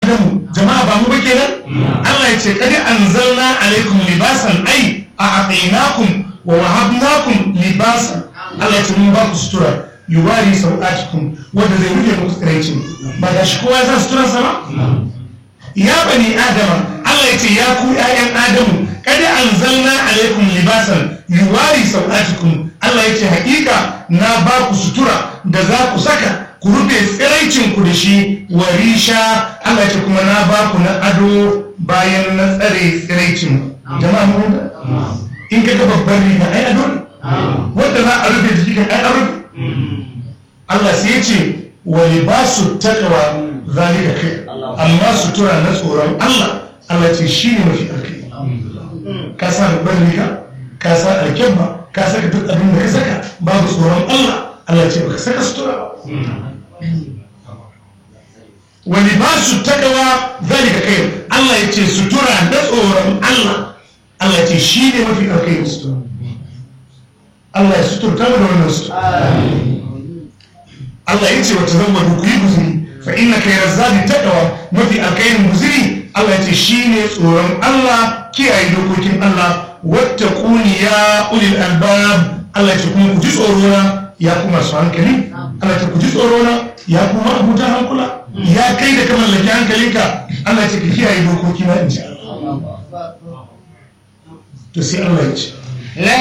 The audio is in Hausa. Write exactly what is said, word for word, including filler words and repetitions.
adamu jama'a ba mu ba kenan Allah ya ce kad anzalna alaikum libasan ai a aqinakum wa wahabnakum libasan Allah ya ce mun ba ku sutura yuwari sau'atikum wanda zai rufe muku tsiraicin ba da shi kowa ya sutura sama ya bani adama Allah ya ce ya ku ƴaƴan adamu kad anzalna alaikum libasan yuwari sau'atikum Allah ya ce hakika na ba ku sutura da za ku saka ku rufe tsiraicin ku da shi warisha Allah ya ce kuma na ba ku na ado bayan na tsare tsiraicin jama'a mu in ka ga babbar riga ai ado ne wanda za a rufe jiki kan ai ado Allah sai ya ce wa libasu taqwa zalika khair amma sutura na tsoron Allah Allah ce shine mafi alkai ka sa babbar riga ka sa alkebba ka saka duk abin da ka saka babu tsoron Allah Allah ce baka saka sutura wa libasu taqwa zalika khair Allah ya ce sutura na tsoron Allah Allah ya ce shine mafi alkai sutura Allah ya suturta mu da wannan sutura Allah ya ce wata zama ku yi guzuri fa inna khayra zadi taqwa mafi alkhairin guzuri Allah ya ce shine tsoron Allah kiyaye dokokin Allah wattaquni ya ulil albab Allah ya ce kuma ku ji tsoro na ya kuma su hankali Allah ya ce ku ji tsoro na ya kuma abuta hankula ya kai da ka mallaki hankalinka Allah ya ce ka kiyaye dokoki na insha Allah to sai Allah ya ce